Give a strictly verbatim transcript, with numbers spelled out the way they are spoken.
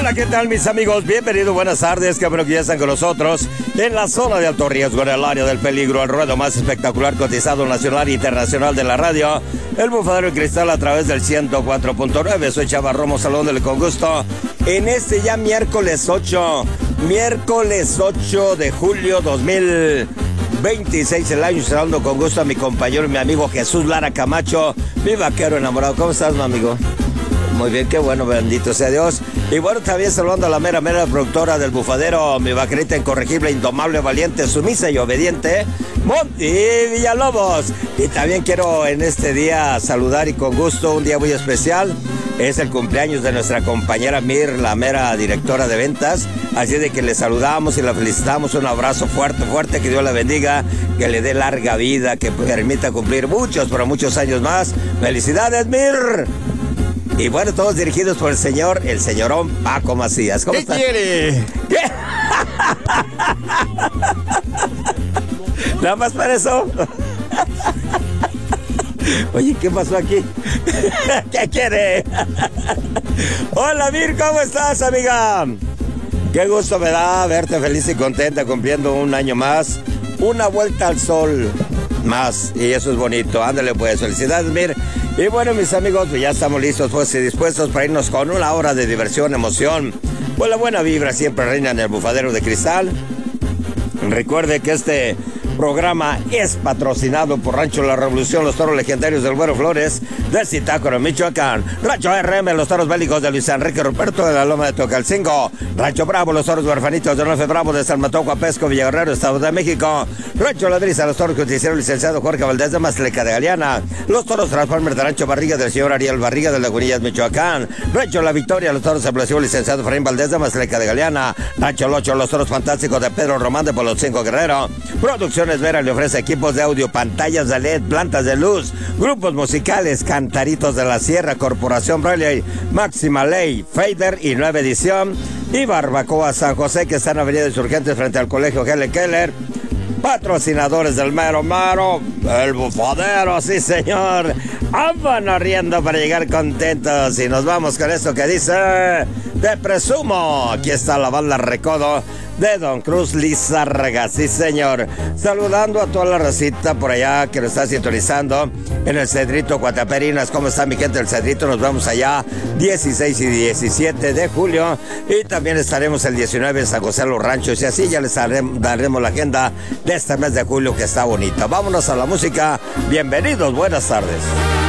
Hola, ¿qué tal, mis amigos? Bienvenidos, buenas tardes, qué bueno que ya están con nosotros en la zona de alto riesgo, en el área del peligro, el ruedo más espectacular cotizado nacional e internacional de la radio, el Bufadero de Cristal a través del ciento cuatro punto nueve. Soy Chava Romo, saludándole con gusto en este ya miércoles ocho, miércoles ocho de julio dos mil veintiséis, el año, saludando con gusto a mi compañero y mi amigo Jesús Lara Camacho, mi vaquero enamorado. ¿Cómo estás, mi amigo? Muy bien, qué bueno, bendito sea Dios. Y bueno, también saludando a la mera, mera productora del Bufadero, mi vaquerita incorregible, indomable, valiente, sumisa y obediente, Monty Villalobos. Y también quiero en este día saludar y con gusto, un día muy especial. Es el cumpleaños de nuestra compañera Mir, la mera directora de ventas. Así de que le saludamos y la felicitamos. Un abrazo fuerte, fuerte. Que Dios la bendiga, que le dé larga vida, que permita cumplir muchos, pero muchos años más. ¡Felicidades, Mir! Y bueno, todos dirigidos por el señor, el señorón Paco Macías. ¿Cómo ¿Qué está? quiere? ¿Qué? Nada más para eso. Oye, ¿qué pasó aquí? ¿Qué quiere? Hola, Mir, ¿cómo estás, amiga? Qué gusto me da verte feliz y contenta cumpliendo un año más. Una vuelta al sol más. Y eso es bonito. Ándale, pues, felicidades, Mir. Y bueno, mis amigos, pues ya estamos listos, pues, y dispuestos para irnos con una hora de diversión, emoción. Pues la buena vibra siempre reina en el Bufadero de Cristal. Recuerde que este programa es patrocinado por Rancho La Revolución, los toros legendarios del Güero Flores, de Zitácuaro, Michoacán. Rancho R M, los toros bélicos de Luis Enrique Ruperto de la Loma de Tocalcingo. Rancho Bravo, los toros huerfanitos de Nofe Bravo de San Mateo, Pesco, Villaguerrero, Estado de México. Rancho La Brisa, los toros que hicieron el licenciado Jorge Valdés de Mazleca de Galeana. Los toros Transformers de Rancho Barriga del señor Ariel Barriga de Lagunillas, Michoacán. Rancho La Victoria, los toros aplació el licenciado Efraín Valdés de Mazleca de Galeana. Rancho Locho, los toros fantásticos de Pedro Román de Polotzinco Guerrero. Producciones Vera le ofrece equipos de audio, pantallas de L E D, plantas de luz, grupos musicales, Cantaritos de la Sierra, Corporación Braille, Máxima Ley, Fader y Nueva Edición, y Barbacoa San José, que está en Avenida Insurgentes frente al Colegio Helen Keller. Patrocinadores del mero mero, el Bufadero, sí señor. Vámonos riendo para llegar contentos. Y nos vamos con esto que dice: Te presumo. Aquí está la banda Recodo de Don Cruz Lizárraga, sí señor. Saludando a toda la racita por allá que nos está sintonizando en el Cedrito Cuataperinas. ¿Cómo está mi gente del Cedrito? Nos vamos allá dieciséis y diecisiete de julio. Y también estaremos el diecinueve en San José Los Ranchos. Y así ya les daremos, daremos la agenda de este mes de julio, que está bonita. Vámonos a la música. Bienvenidos, buenas tardes.